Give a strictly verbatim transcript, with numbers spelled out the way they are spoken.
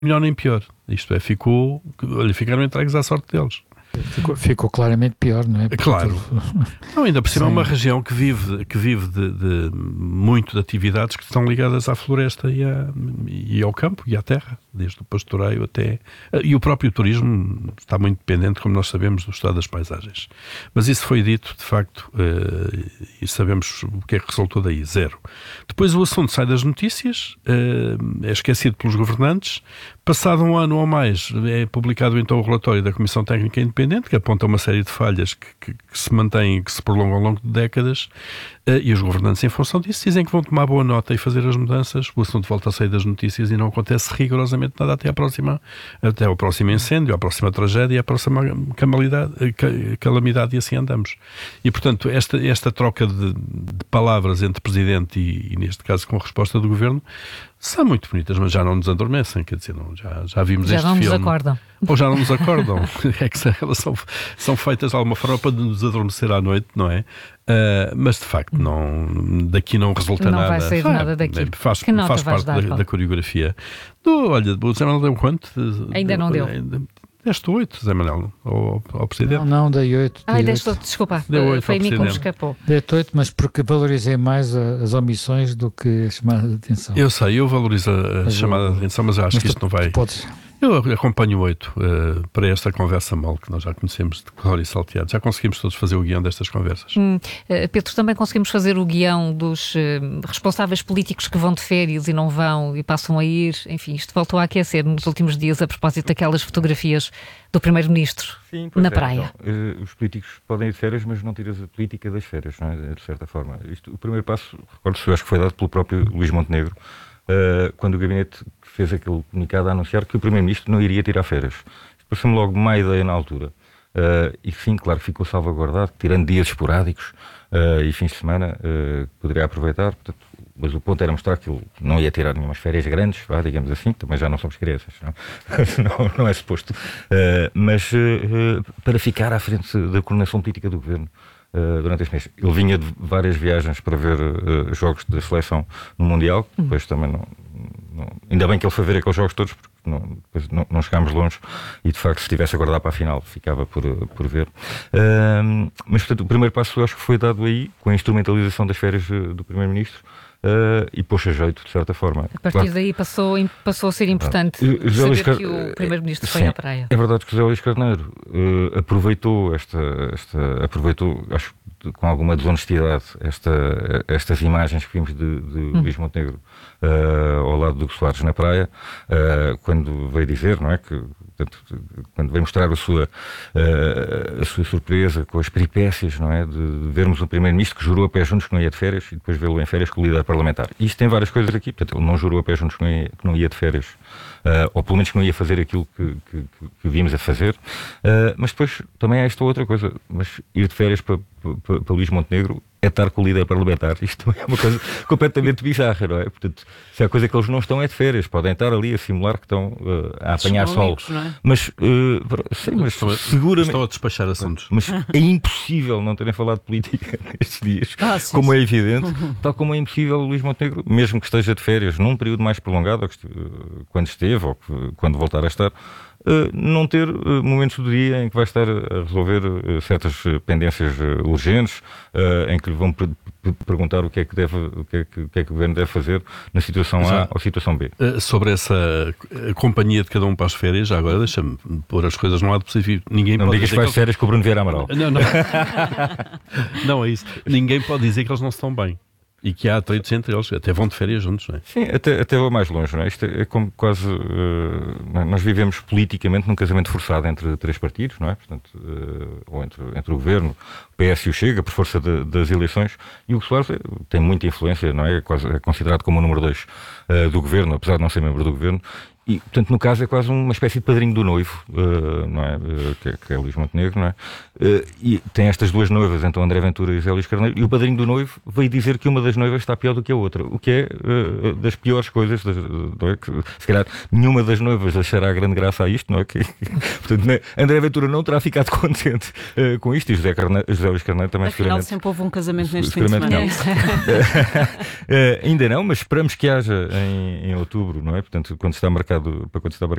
melhor nem pior. Isto é, ficou, olha, ficaram entregues à sorte deles. Ficou, ficou claramente pior, não é? Porque claro. Não, ainda por cima é uma região que vive, que vive de, de muito de atividades que estão ligadas à floresta e, à, e ao campo e à terra, desde o pastoreio até... E o próprio turismo está muito dependente, como nós sabemos, do estado das paisagens. Mas isso foi dito, de facto, uh, e sabemos o que é que resultou daí, zero. Depois o assunto sai das notícias, uh, é esquecido pelos governantes. Passado um ano ou mais, é publicado então o relatório da Comissão Técnica Independente, que aponta uma série de falhas que, que, que se mantêm e que se prolongam ao longo de décadas, uh, e os governantes, em função disso, dizem que vão tomar boa nota e fazer as mudanças. O assunto volta a sair das notícias e não acontece rigorosamente nada até, à próxima, até ao próximo incêndio, à próxima tragédia, à próxima calamidade, calamidade e assim andamos. E, portanto, esta, esta troca de, de palavras entre Presidente e, e, neste caso, com a resposta do Governo, são muito bonitas, mas já não nos adormecem, quer dizer, não, já, já vimos já este não filme. Nos acordam. Ou já não nos acordam. É que elas são, são feitas de alguma forma para nos adormecer à noite, não é? Uh, mas de facto, não, daqui não resulta não nada. Não vai sair ah, nada daqui. Faz, que nota faz vais parte dar, da, da coreografia. Do, olha, o Zé Manuel deu quanto? Ainda não deu. Deste oito, Zé Manuel, ao, ao Presidente. Não, não, dei oito. Ai, deste oito, desculpa. Deu oito foi a mim que me Presidente. escapou. Dei oito, mas porque valorizei mais a, as omissões do que a chamada de atenção. Eu sei, eu valorizo a mas chamada eu, de atenção, mas acho mas que isto tu, não vai... Podes... Eu acompanho oito uh, para esta conversa mole que nós já conhecemos de Colório e Salteado. Já conseguimos todos fazer o guião destas conversas. Hum, uh, Pedro, também conseguimos fazer o guião dos uh, responsáveis políticos que vão de férias e não vão e passam a ir. Enfim, isto voltou a aquecer nos últimos dias a propósito daquelas fotografias do Primeiro-Ministro na é, praia. Então, uh, os políticos podem ir de férias, mas não tiras a política das férias, não é? De certa forma. Isto, o primeiro passo, recordo-se, eu acho que foi dado pelo próprio Luís Montenegro, Uh, quando o gabinete fez aquele comunicado a anunciar que o Primeiro-Ministro não iria tirar férias. Pareceu-me logo uma ideia na altura. Uh, e sim, claro, ficou salvaguardado, tirando dias esporádicos uh, e fins de semana, uh, poderia aproveitar. Portanto, mas o ponto era mostrar que ele não ia tirar nenhumas férias grandes, vá, digamos assim, também já não somos crianças, não, não, não é suposto. Uh, mas uh, para ficar à frente da coordenação política do Governo. Uh, durante este mês. Ele vinha de várias viagens para ver uh, jogos da seleção no Mundial, depois também não, não... Ainda bem que ele foi ver aqueles jogos todos, porque não, depois não, não chegámos longe e de facto se estivesse a guardar para a final ficava por, por ver. Uh, mas portanto o primeiro passo eu acho que foi dado aí, com a instrumentalização das férias uh, do Primeiro-Ministro. Uh, e pôs a jeito, de certa forma. A partir claro. daí passou, passou a ser importante uh, saber Car... que o Primeiro-Ministro foi Sim, à praia. É verdade que José Luís Carneiro uh, aproveitou esta, esta aproveitou, acho com alguma desonestidade, esta, estas imagens que vimos de, de hum. Luís Montenegro uh, ao lado do Soares na praia, uh, quando veio dizer, não é, que portanto, quando veio mostrar a sua, uh, a sua surpresa com as peripécias, não é, de, de vermos um Primeiro-Ministro que jurou a pé juntos que não ia de férias e depois vê-lo em férias com o líder parlamentar. E isto tem várias coisas aqui, portanto, ele não jurou a pé juntos que não ia, que não ia de férias, uh, ou pelo menos que não ia fazer aquilo que, que, que vimos a fazer, uh, mas depois também há esta outra coisa, mas ir de férias para, para, para Luís Montenegro é estar com o líder parlamentar. Isto também é uma coisa completamente bizarra, não é? Portanto, se há coisa que eles não estão é de férias, podem estar ali a simular que estão uh, a apanhar são sol. Amigos, não é? Mas, uh, sim, mas estão a, seguramente... Estão a despachar assuntos. Mas é impossível não terem falado de política nestes dias, ah, sim, como sim. é evidente, tal como é impossível o Luís Montenegro, mesmo que esteja de férias, num período mais prolongado, quando esteve, ou quando voltar a estar, Uh, não ter uh, momentos do dia em que vai estar a resolver uh, certas uh, pendências uh, urgentes, uh, em que lhe vão perguntar o que é que deve, o que é que, o que é que o governo deve fazer na situação A ou situação B. Uh, sobre essa uh, companhia de cada um para as férias, já agora deixa-me pôr as coisas num lado positivo. Ninguém não pode digas que vais de férias com o Bruno Vieira Amaral. Não, não. Não é isso. Ninguém pode dizer que eles não se estão bem. E que há atritos entre eles, até vão de férias juntos, não é? Sim, até, até vou mais longe, não é? Isto é como quase... Uh, nós vivemos politicamente num casamento forçado entre três partidos, não é? Portanto, uh, ou entre, entre o Governo, o P S e o Chega, por força de, das eleições, e o Soares tem muita influência, não é? É, quase, é considerado como o número dois uh, do Governo, apesar de não ser membro do Governo. E, portanto, no caso é quase uma espécie de padrinho do noivo, uh, não é? Uh, que, é, que é Luís Montenegro, não é? Uh, e tem estas duas noivas, então André Ventura e José Luís Carneiro, e o padrinho do noivo veio dizer que uma das noivas está pior do que a outra, o que é uh, das piores coisas, das, não é? Que, se calhar nenhuma das noivas achará grande graça a isto, não é? Que, portanto, né? André Ventura não terá ficado contente uh, com isto, e José, Carneiro, José Luís Carneiro também. Afinal, sempre houve um casamento neste fim de semana. uh, ainda não, mas esperamos que haja em, em outubro, não é? Portanto, quando está marcado embarcado, para quando se está